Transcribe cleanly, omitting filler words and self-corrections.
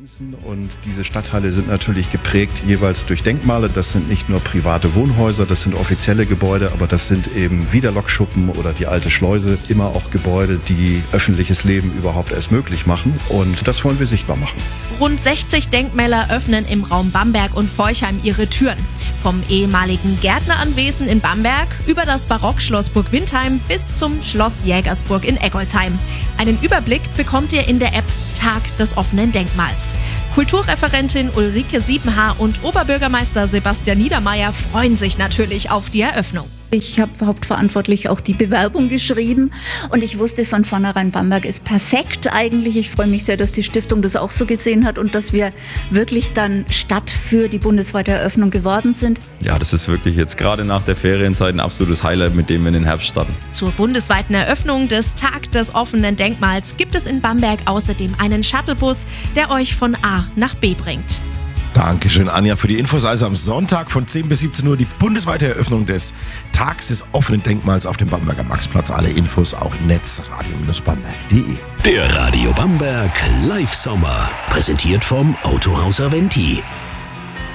Grenzen und diese Stadtteile sind natürlich geprägt jeweils durch Denkmale. Das sind nicht nur private Wohnhäuser, das sind offizielle Gebäude, aber das sind eben wie der Lokschuppen oder die alte Schleuse immer auch Gebäude, die öffentliches Leben überhaupt erst möglich machen und das wollen wir sichtbar machen. Rund 60 Denkmäler öffnen im Raum Bamberg und Forchheim ihre Türen. Vom ehemaligen Gärtneranwesen in Bamberg über das Barockschloss Burg Windheim bis zum Schloss Jägersburg in Eggolsheim. Einen Überblick bekommt ihr in der App Tag des offenen Denkmals. Kulturreferentin Ulrike Siebenhaar und Oberbürgermeister Sebastian Niedermeyer freuen sich natürlich auf die Eröffnung. Ich habe hauptverantwortlich auch die Bewerbung geschrieben und ich wusste von vornherein, Bamberg ist perfekt eigentlich. Ich freue mich sehr, dass die Stiftung das auch so gesehen hat und dass wir wirklich dann Stadt für die bundesweite Eröffnung geworden sind. Ja, das ist wirklich jetzt gerade nach der Ferienzeit ein absolutes Highlight, mit dem wir in den Herbst starten. Zur bundesweiten Eröffnung des Tag des offenen Denkmals gibt es in Bamberg außerdem einen Shuttlebus, der euch von A nach B bringt. Dankeschön, Anja, für die Infos. Also am Sonntag von 10 bis 17 Uhr die bundesweite Eröffnung des Tags des offenen Denkmals auf dem Bamberger Maxplatz. Alle Infos auch im Netz radio-bamberg.de. Der Radio Bamberg Live Sommer, präsentiert vom Autohaus Aventi.